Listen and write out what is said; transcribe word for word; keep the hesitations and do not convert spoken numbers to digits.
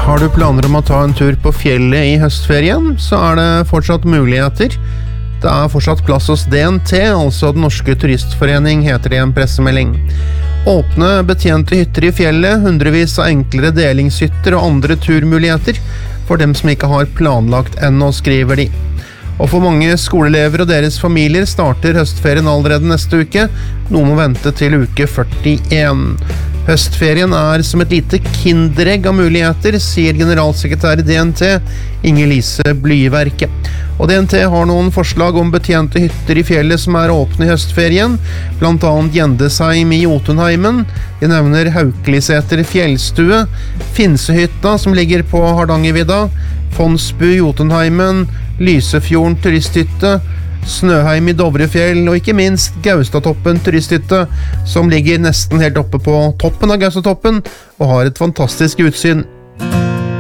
Har du planer om å ta en tur på fjellet i høstferien, så er det fortsatt muligheter. Det er fortsatt plass hos D N T, altså Den Norske Turistforening, heter det i en pressemelding. Åpne, betjente hytter i fjellet, hundrevis av enklere delingshytter og andre turmuligheter for dem som ikke har planlagt ennå, skriver de. Og for mange skoleelever og deres familier starter høstferien allerede neste uke. Noen må vente til uke førtien. Høstferien er som et lite kinderegg av muligheter, sier generalsekretær i D N T, Inger-Lise Blyverke. Og D N T har noen forslag om betjente hytter i fjellet som er åpne i høstferien, blant annet Gjendesheim i Jotunheimen. De nevner Haukeliseter fjellstue, Finsehytta som ligger på Hardangervidda, Fondsbu Jotunheimen, Lysefjorden turisthytte, Snøheim i Dovrefjell og ikke minst Gaustatoppen turisthytte, som ligger nesten helt oppe på toppen av Gaustatoppen og har et fantastisk utsyn.